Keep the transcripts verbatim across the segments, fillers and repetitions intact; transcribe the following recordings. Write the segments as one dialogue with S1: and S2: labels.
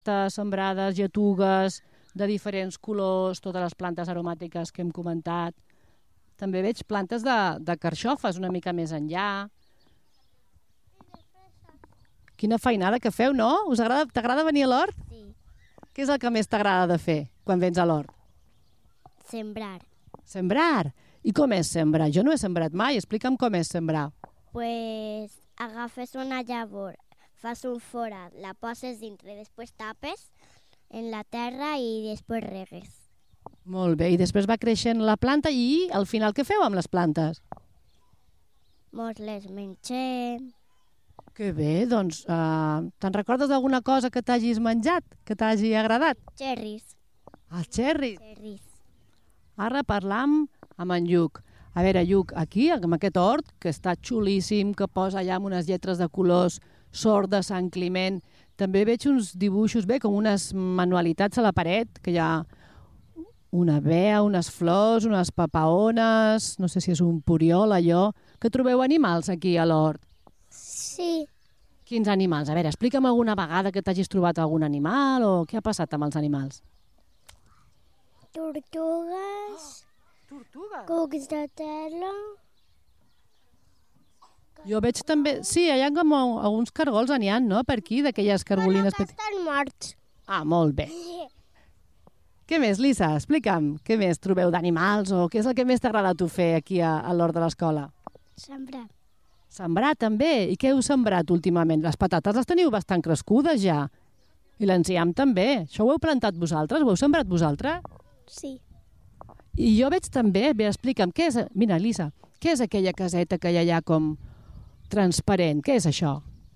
S1: aquestes sembrades lletugues de diferents colors, totes les plantes aromàtiques que hem comentat. També veig plantes de, de carxofes una mica més enllà. Quina feinada que feu, no? Us agrada, t'agrada venir a l'hort?
S2: Sí.
S1: Què és el que més t'agrada de fer quan vens a l'hort?
S2: Sembrar.
S1: Sembrar? I com és sembrar? Jo no he sembrat mai, explica'm com és sembrar.
S2: Pues agafes una llavor, fas un forat, la poses dintre, després tapes en la terra i després regues.
S1: Molt bé, i després va creixent la planta i al final què feu amb les plantes?
S2: Mos les mengem.
S1: Que bé, doncs uh, te'n recordes d'alguna cosa que t'hagis menjat, que t'hagi agradat?
S2: Cherries.
S1: Els xerris.
S2: Cherries.
S1: Ara parlam amb en Lluc. A veure, Lluc, aquí, amb aquest hort, que està xulíssim, que posa allà amb unes lletres de colors, sort de Sant Climent, també veig uns dibuixos, bé, com unes manualitats a la paret, que hi ha una bea, unes flors, unes papaones, no sé si és un puriol, allò, que trobeu animals aquí a l'hort.
S2: Sí.
S1: Quins animals? A veure, explica'm alguna vegada que t'hagis trobat algun animal o què ha passat amb els animals.
S2: Tortugues.
S1: Tortugues?
S2: Cucs de terra.
S1: Jo veig també... Sí, hi ha com alguns cargols, n'hi ha, no?, per aquí, d'aquelles cargolines...
S2: Però que estan morts.
S1: Ah, molt bé. Què més, Lisa? Explica'm. Què més trobeu d'animals o què és el que més t'agrada a tu fer aquí a, a l'hort de l'escola?
S2: Sembrar.
S1: Sembrar, també. I què heu sembrat últimament? Les patates les teniu bastant crescudes ja. I l'enciam també. Això ho heu plantat vosaltres? Ho heu sembrat vosaltres?
S2: Sí.
S1: I jo veig també... Bé, explica'm, què és... Mira, Lisa, què és aquella caseta que hi ha allà com transparent? Què és això?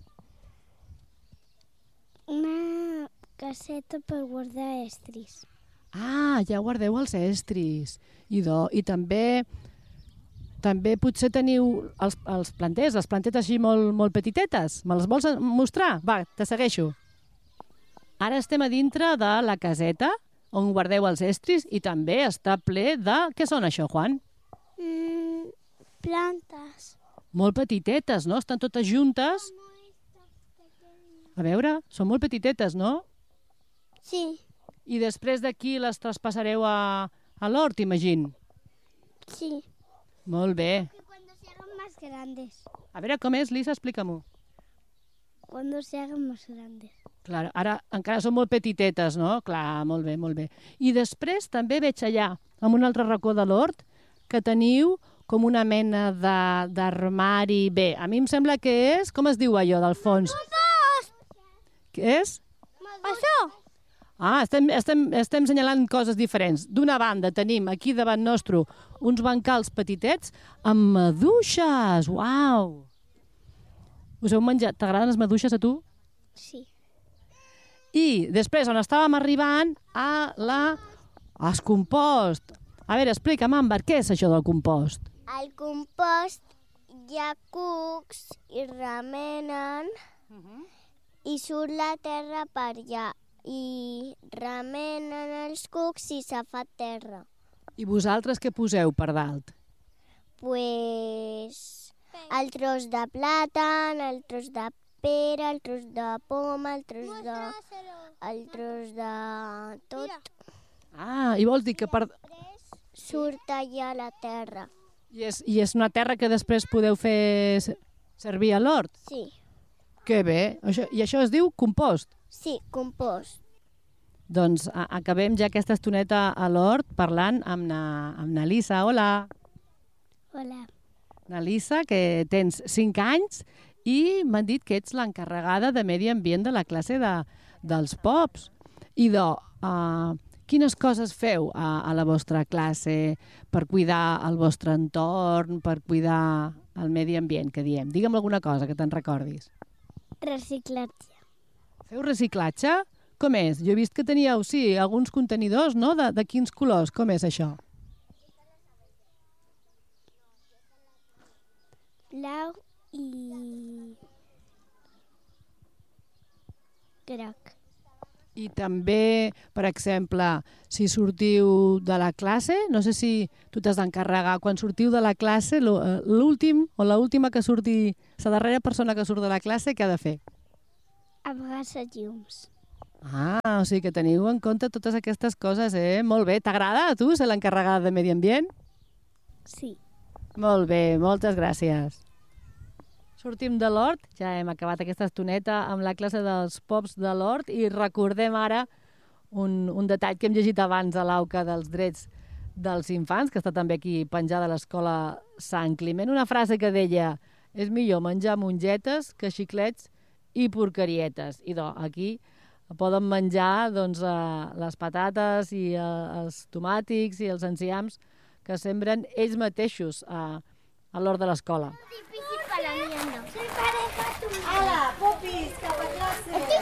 S2: Una caseta per guardar estris.
S1: Ah, ja guardeu els estris. I, do, i també també potser teniu els, els planters, les plantetes així molt, molt petitetes. Me les vols mostrar? Va, te segueixo. Ara estem a dintre de la caseta on guardeu els estris i també està ple de... Què són això, Juan?
S2: Mm, plantes.
S1: Molt petitetes, no? Estan totes juntes. A veure, són molt petitetes, no?
S2: Sí.
S1: I després d'aquí les traspassareu a, a l'hort, imagino.
S2: Sí.
S1: Molt bé.
S2: Cuando se hagan más grandes.
S1: A veure, com és, Lisa? Explica-m'ho.
S2: Cuando se hagan más grandes.
S1: Clar, ara encara són molt petitetes, no? Clar, molt bé, molt bé. I després també veig allà, en un altre racó de l'hort, que teniu com una mena d'armari. Bé, a mi em sembla que és... Com es diu allò del fons? Què és?
S2: Això?
S1: Ah, estem, estem, estem senyalant coses diferents. D'una banda tenim aquí davant nostre uns bancals petitets amb maduixes. Uau! Us heu menjat? T'agraden les maduixes a tu?
S2: Sí.
S1: I després, on estàvem arribant, a la... al compost. A veure, explica'm, Àmbar, què és això del compost?
S2: Al compost hi ha cucs i remenen uh -huh. i surt la terra per allà. I remenen els cucs i se fa terra.
S1: I vosaltres què poseu per dalt?
S2: Pues el tros de plàtan, el tros de pera, el tros de poma, el tros de... el tros de tot.
S1: Ah, i vols dir que per...
S2: Surt allà la terra.
S1: I és, I és una terra que després podeu fer servir a l'hort?
S2: Sí.
S1: Que bé. Això, I això es diu compost?
S2: Sí, compost.
S1: Doncs a, acabem ja aquesta estoneta a l'hort parlant amb na, amb na Lisa. Hola.
S2: Hola.
S1: Na Lisa, que tens cinc anys i m'han dit que ets l'encarregada de medi ambient de la classe de, dels pops. I de, uh, quines coses feu a, a la vostra classe per cuidar el vostre entorn, per cuidar el medi ambient, que diem? Digue'm alguna cosa que te'n recordis.
S2: Reciclatge.
S1: Feu reciclatge? Com és? Jo he vist que teníeu, sí, alguns contenidors, no? De, de quins colors? Com és això?
S2: Blau i groc.
S1: I també, per exemple, si sortiu de la classe, no sé si tu t'has d'encarregar, quan sortiu de la classe, l'últim o l'última que surti, la darrera persona que surt de la classe, què ha de fer?
S2: Apagar els llums.
S1: Ah, o sigui que teniu en compte totes aquestes coses, eh? Molt bé. T'agrada a tu ser l'encarregada de Medi Ambient?
S2: Sí.
S1: Molt bé, moltes gràcies. Sortim de l'hort, ja hem acabat aquesta estoneta amb la classe dels pops de l'hort i recordem ara un, un detall que hem llegit abans a l'auca dels drets dels infants, que està també aquí penjada a l'escola Sant Climent, una frase que deia: és millor menjar mongetes que xiclets i porquerietes. I doncs, aquí poden menjar doncs, eh, les patates i eh, els tomàtics i els enciams que sembren ells mateixos a, a l'hort de l'escola.
S2: Difícil per la mia, no.
S3: Ala, popis, cap a classe!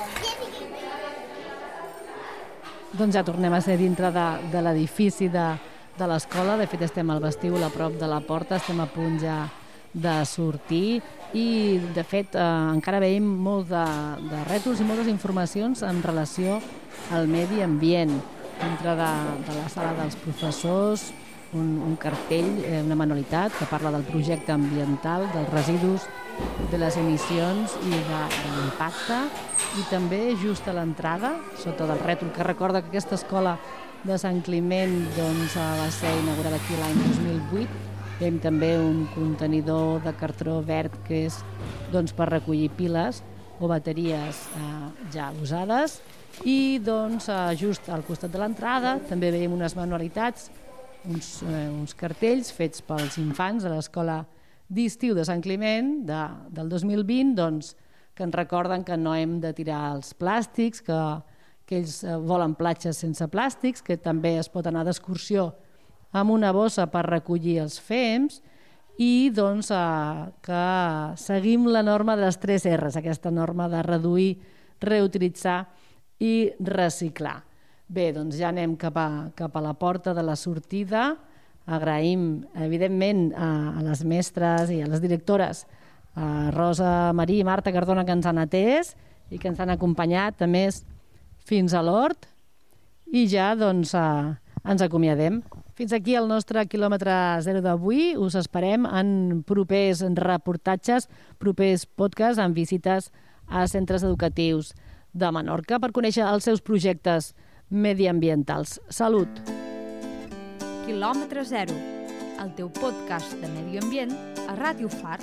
S1: Doncs ja tornem a ser dintre de, de l'edifici de, de l'escola. De fet, estem al vestíbul a prop de la porta, estem a punt ja de sortir i, de fet, eh, encara veiem molt de, de rètols i moltes informacions en relació al medi ambient. Dintre de, de la sala dels professors, un, un cartell, eh, una manualitat que parla del projecte ambiental, dels residus, de les emissions i de, de l'impacte, i també just a l'entrada, sota del rètol que recorda que aquesta escola de Sant Climent doncs, va ser inaugurada aquí l'any dos mil vuit. Veiem també un contenidor de cartró verd que és doncs, per recollir piles o bateries eh, ja usades, i doncs, eh, just al costat de l'entrada també veiem unes manualitats, uns, eh, uns cartells fets pels infants de l'escola d'estiu de Sant Climent de, del dos mil vint, doncs, que ens recorden que no hem de tirar els plàstics, que, que ells volen platges sense plàstics, que també es pot anar d'excursió amb una bossa per recollir els fems, i doncs, eh, que seguim la norma de les tres erres, aquesta norma de reduir, reutilitzar i reciclar. Bé, doncs ja anem cap a, cap a la porta de la sortida. Agraïm, evidentment, a, a les mestres i a les directores, a Rosa Marí i Marta Cardona, que ens han atès i que ens han acompanyat, a més, fins a l'hort, i ja doncs, a, ens acomiadem. Fins aquí el nostre quilòmetre zero d'avui. Us esperem en propers reportatges, propers podcasts, amb visites a centres educatius de Menorca per conèixer els seus projectes mediambientals. Salut!
S4: Quilòmetre Zero, el teu podcast de medi ambient a Ràdio Far.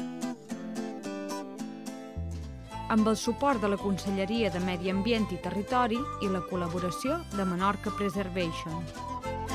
S4: Amb el suport de la Conselleria de Medi Ambient i Territori i la col·laboració de Menorca Preservation.